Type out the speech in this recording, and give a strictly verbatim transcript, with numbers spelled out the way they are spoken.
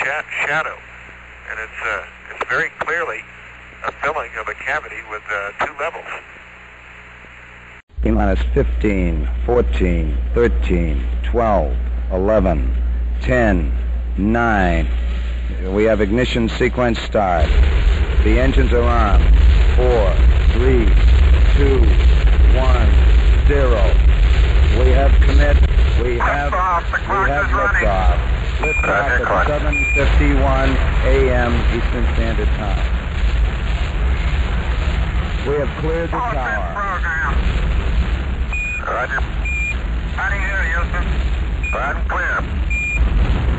sha- shadow, and it's uh, it's very clearly a filling of a cavity with uh, two levels. T-minus fifteen, fourteen, thirteen, twelve, eleven, ten, nine. We have ignition sequence start. The engines are on. Four, three, two, one, zero. We have commit. We have we have liftoff. Liftoff at seven fifty-one a m Eastern Standard Time. We have cleared the tower. Roger. Heading here, Houston. That's clear.